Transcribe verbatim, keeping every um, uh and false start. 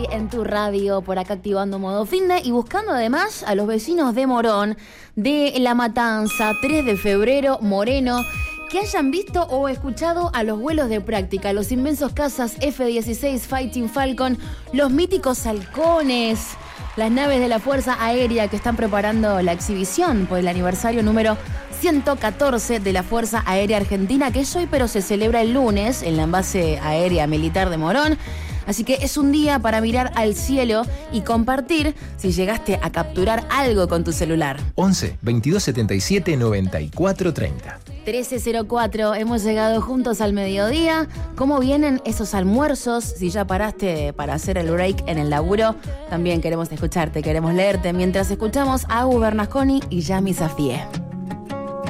aquí en tu radio, por acá activando modo finde y buscando además a los vecinos de Morón, de La Matanza, tres de febrero, Moreno, que hayan visto o escuchado a los vuelos de práctica, los inmensos cazas F dieciséis Fighting Falcon, los míticos halcones, las naves de la Fuerza Aérea que están preparando la exhibición por el aniversario número ciento catorce de la Fuerza Aérea Argentina, que es hoy pero se celebra el lunes en la base aérea militar de Morón. Así que es un día para mirar al cielo y compartir si llegaste a capturar algo con tu celular. once, veintidós setenta y siete, noventa y cuatro treinta. trece cero cuatro, hemos llegado juntos al mediodía. ¿Cómo vienen esos almuerzos? Si ya paraste para hacer el break en el laburo, también queremos escucharte, queremos leerte mientras escuchamos a Hugo Bernasconi y Yami Safie.